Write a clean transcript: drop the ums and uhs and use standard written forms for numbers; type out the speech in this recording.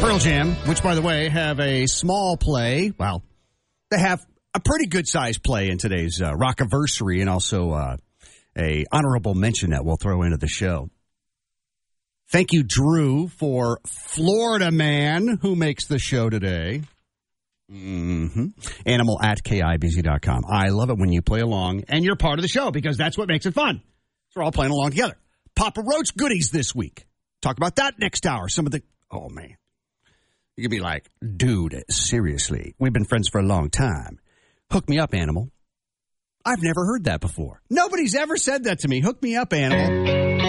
Pearl Jam, which, by the way, have a small play. Well, they have a pretty good-sized play in today's Rockiversary, and also a honorable mention that we'll throw into the show. Thank you, Drew, for Florida Man, who makes the show today. Animal at KIBZ.com. I love it when you play along, and you're part of the show, because that's what makes it fun. So we're all playing along together. Papa Roach goodies this week. Talk about that next hour. Some of the... Oh, man. You could be like, dude, seriously, we've been friends for a long time. Hook me up, Animal. I've never heard that before. Nobody's ever said that to me. Hook me up, Animal.